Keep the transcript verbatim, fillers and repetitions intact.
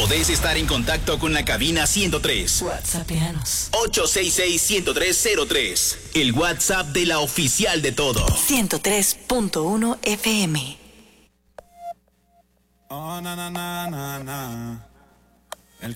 Podés estar en contacto con la cabina ciento tres. WhatsAppianos. ocho seis seis, ciento tres cero tres. El WhatsApp de la oficial de todo. ciento tres punto uno F M. Oh, na, na, na, na, na.